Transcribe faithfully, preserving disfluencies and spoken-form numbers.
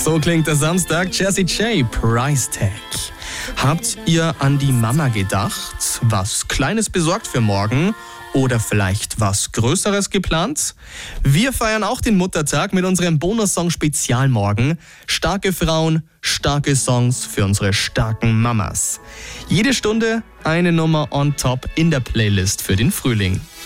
So klingt der Samstag. Jessie J, Price Tag. Habt ihr an die Mama gedacht? Was Kleines besorgt für morgen? Oder vielleicht was Größeres geplant? Wir feiern auch den Muttertag mit unserem Bonussong Spezial morgen. Starke Frauen, starke Songs für unsere starken Mamas. Jede Stunde eine Nummer on top in der Playlist für den Frühling.